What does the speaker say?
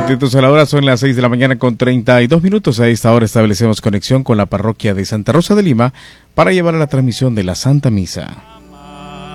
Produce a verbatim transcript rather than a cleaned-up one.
Atentos a la hora, son las seis de la mañana con treinta y dos minutos. A esta hora establecemos conexión con la parroquia de Santa Rosa de Lima para llevar a la transmisión de la Santa Misa.